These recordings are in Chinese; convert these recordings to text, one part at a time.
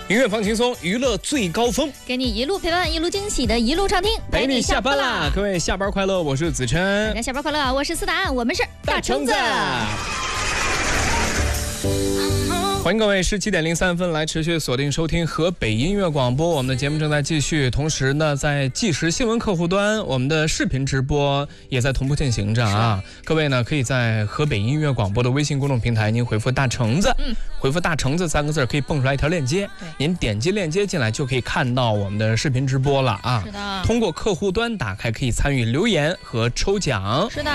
音乐放轻松，娱乐最高峰， 给你一路陪伴，一路惊喜的一路畅听， 陪你下班啦！各位下班快乐，我是子琛。 大家下班快乐，我是思达，我们是大橙子。 欢迎各位17点03分来持续锁定收听河北音乐广播，我们的节目正在继续。同时呢，在即时新闻客户端，我们的视频直播也在同步进行着啊。各位呢，可以在河北音乐广播的微信公众平台，您回复大橙子，回复大橙子3个字，可以蹦出来一条链接，您点击链接进来就可以看到我们的视频直播了啊。 是的， 通过客户端打开，可以参与留言和抽奖。 是的。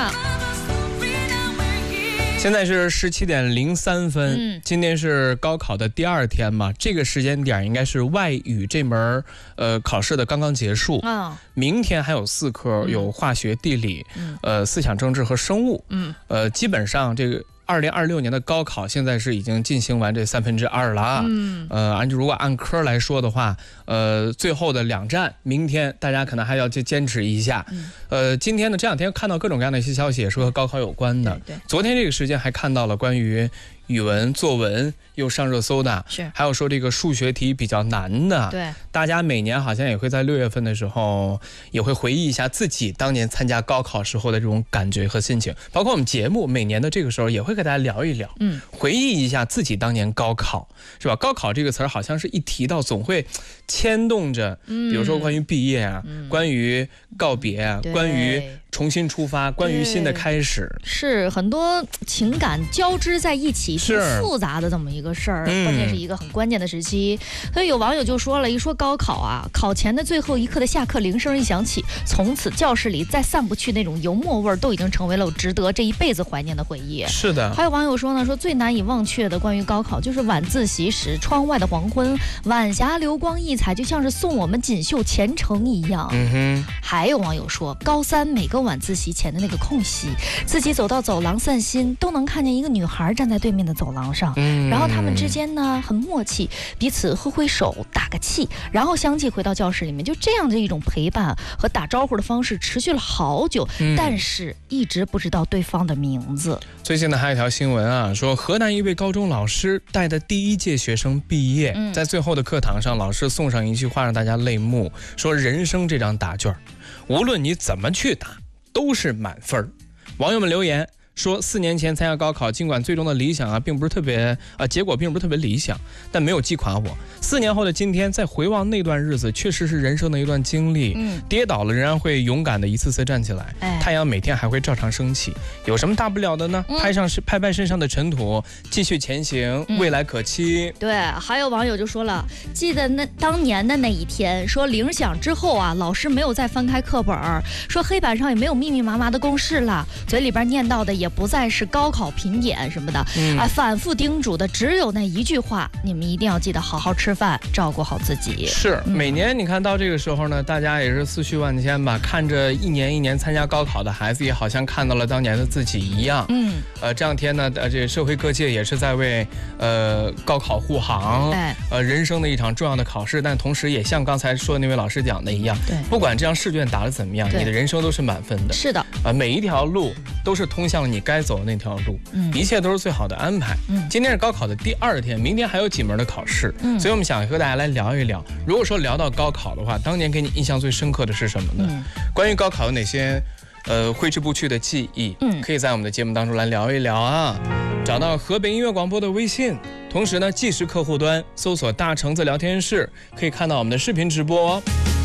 现在是17点03分，今天是高考的第2天嘛，这个时间点应该是外语这门考试的刚刚结束。明天还有4科，有化学、地理、思想政治和生物。基本上这个2026年的高考现在是已经进行完这2/3了啊。如果按科来说的话，最后的2站，明天大家可能还要去坚持一下。今天呢，这2天看到各种各样的一些消息，也是和高考有关的。昨天这个时间还看到了关于语文、作文又上热搜的，还有说这个数学题比较难的。对，大家每年好像也会在6月份的时候，也会回忆一下自己当年参加高考时候的这种感觉和心情。包括我们节目每年的这个时候也会给大家聊一聊，回忆一下自己当年高考，是吧？高考这个词儿好像是一提到总会牵动着，比如说关于毕业啊，关于告别啊，关于重新出发，关于新的开始，是很多情感交织在一起，挺复杂的这么一个事儿。关键是一个很关键的时期，所以有网友就说了，一说高考啊，考前的最后一刻的下课铃声一响起，从此教室里再散不去那种油墨味儿，都已经成为了值得这一辈子怀念的回忆。 是的。还有网友说呢，说最难以忘却的关于高考就是晚自习时窗外的黄昏，晚霞流光溢彩，就像是送我们锦绣前程一样。还有网友说，高3每个晚自习前的那个空隙，自己走到走廊散心，都能看见一个女孩站在对面的走廊上，然后他们之间呢很默契，彼此挥挥手打个气，然后相继回到教室里面，就这样的一种陪伴和打招呼的方式持续了好久，但是一直不知道对方的名字。 最近呢还有一条新闻啊，说河南一位高中老师带的第1届学生毕业，在最后的课堂上，老师送上一句话让大家泪目，说人生这张答卷，无论你怎么去答都是满分。网友们留言说，4年前参加高考，尽管最终的理想并不是特别结果并不是特别理想，但没有击垮我。4年后的今天，再回望那段日子，确实是人生的一段经历。跌倒了仍然会勇敢的一次次站起来，太阳每天还会照常升起，有什么大不了的呢？拍拍身上的尘土，继续前行，未来可期。 对，还有网友就说了，记得当年的那一天，说铃响之后啊，老师没有再翻开课本，说黑板上也没有密密麻麻的公式了，嘴里边念叨的也不再是高考评点什么的，反复叮嘱的只有那一句话，你们一定要记得好好吃饭，照顾好自己。 是，每年你看到这个时候呢，大家也是思绪万千吧，看着一年一年参加高考的孩子，也好像看到了当年的自己一样。这2天呢，这社会各界也是在为高考护航，人生的一场重要的考试，但同时也像刚才说的那位老师讲的一样，不管这张试卷答得怎么样，你的人生都是满分的。是的，每一条路都是通向你该走的那条路，一切都是最好的安排。今天是高考的第2天，明天还有几门的考试，所以我们想和大家来聊一聊，如果说聊到高考的话，当年给你印象最深刻的是什么呢？关于高考有哪些挥之不去的记忆，可以在我们的节目当中来聊一聊啊。找到河北音乐广播的微信，同时呢，即时客户端搜索大橙子聊天室，可以看到我们的视频直播。